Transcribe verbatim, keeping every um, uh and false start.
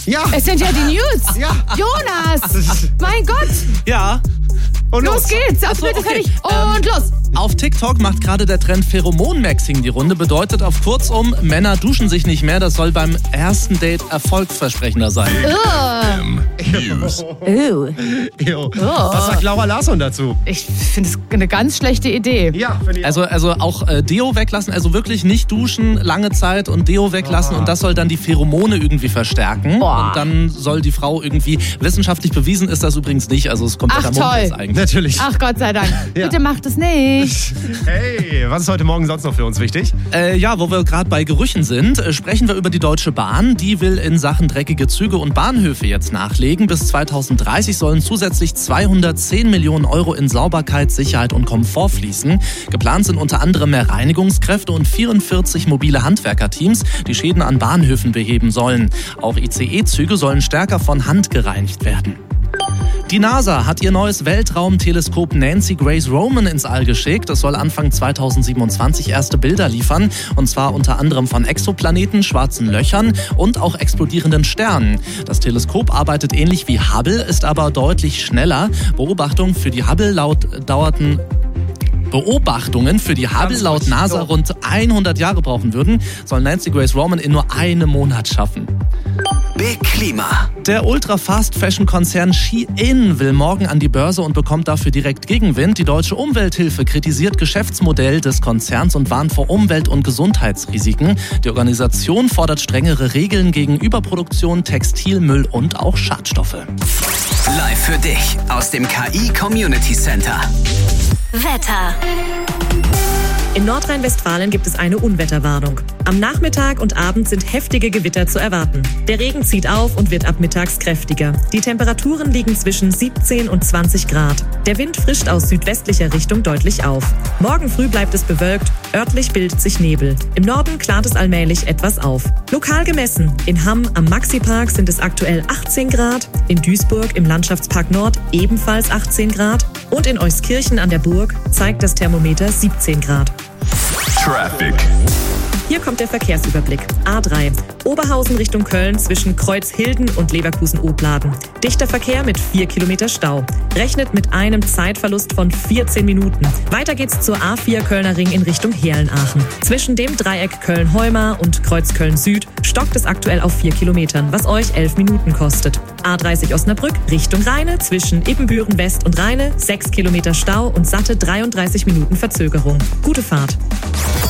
Ja. Es sind ja die News. Ja. Jonas, mein Gott. Ja. Und Los, los. geht's. Auf Achso, bitte okay. fertig. Und Ähm, los. Auf TikTok macht gerade der Trend Pheromon-Maxing die Runde. Bedeutet auf kurzum, Männer duschen sich nicht mehr. Das soll beim ersten Date erfolgsversprechender sein. News. Oh. Jo. Was sagt Laura Larsson dazu? Ich finde es eine ganz schlechte Idee. Ja, finde ich Also, also auch äh, Deo weglassen, also wirklich nicht duschen lange Zeit und Deo weglassen Ah. und das soll dann die Pheromone irgendwie verstärken. Boah. Und dann soll die Frau irgendwie, wissenschaftlich bewiesen ist das übrigens nicht, also es kommt Ach, der toll. Mund jetzt eigentlich. Natürlich. Ach Gott sei Dank. Ja. Bitte macht es nicht. Hey, was ist heute Morgen sonst noch für uns wichtig? Äh, ja, wo wir gerade bei Gerüchen sind, äh, sprechen wir über die Deutsche Bahn. Die will in Sachen dreckige Züge und Bahnhöfe jetzt nachlegen. Bis zweitausenddreißig sollen zusätzlich zweihundertzehn Millionen Euro in Sauberkeit, Sicherheit und Komfort fließen. Geplant sind unter anderem mehr Reinigungskräfte und vierundvierzig mobile Handwerkerteams, die Schäden an Bahnhöfen beheben sollen. Auch I C E-Züge sollen stärker von Hand gereinigt werden. Die NASA hat ihr neues Weltraumteleskop Nancy Grace Roman ins All geschickt. Es soll Anfang zweitausendsiebenundzwanzig erste Bilder liefern. Und zwar unter anderem von Exoplaneten, schwarzen Löchern und auch explodierenden Sternen. Das Teleskop arbeitet ähnlich wie Hubble, ist aber deutlich schneller. Beobachtungen für die Hubble laut dauerten... Beobachtungen für die Hubble laut NASA rund hundert Jahre brauchen würden, soll Nancy Grace Roman in nur einem Monat schaffen. Big Klima. Der Ultra-Fast-Fashion-Konzern Shein will morgen an die Börse und bekommt dafür direkt Gegenwind. Die Deutsche Umwelthilfe kritisiert Geschäftsmodell des Konzerns und warnt vor Umwelt- und Gesundheitsrisiken. Die Organisation fordert strengere Regeln gegen Überproduktion, Textilmüll und auch Schadstoffe. Live für dich aus dem K I Community Center. Wetter. In Nordrhein-Westfalen gibt es eine Unwetterwarnung. Am Nachmittag und Abend sind heftige Gewitter zu erwarten. Der Regen zieht auf und wird ab mittags kräftiger. Die Temperaturen liegen zwischen siebzehn und zwanzig Grad. Der Wind frischt aus südwestlicher Richtung deutlich auf. Morgen früh bleibt es bewölkt, örtlich bildet sich Nebel. Im Norden klart es allmählich etwas auf. Lokal gemessen. In Hamm am Maxi-Park sind es aktuell achtzehn Grad, in Duisburg im Landschaftspark Nord ebenfalls achtzehn Grad und in Euskirchen an der Burg zeigt das Thermometer siebzehn Grad. Traffic. Hier kommt der Verkehrsüberblick. A drei. Oberhausen Richtung Köln zwischen Kreuzhilden und Leverkusen-Opladen. Dichter Verkehr mit vier Kilometer Stau. Rechnet mit einem Zeitverlust von vierzehn Minuten. Weiter geht's zur A vier Kölner Ring in Richtung Herlenaachen. Zwischen dem Dreieck Köln-Heumar und Kreuz Köln-Süd stockt es aktuell auf vier Kilometern, was euch elf Minuten kostet. A dreißig Osnabrück Richtung Rheine zwischen Ibbenbüren West und Rheine sechs Kilometer Stau und satte dreiunddreißig Minuten Verzögerung. Gute Fahrt.